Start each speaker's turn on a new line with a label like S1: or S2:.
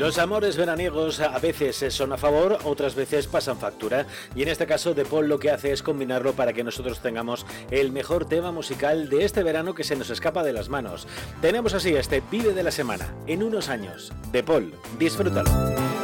S1: Los amores veraniegos a veces son a favor, otras veces pasan factura. Y en este caso, The Paul lo que hace es combinarlo para que nosotros tengamos el mejor tema musical de este verano que se nos escapa de las manos. Tenemos así este Vive de la Semana en unos años. The Paul, disfrútalo.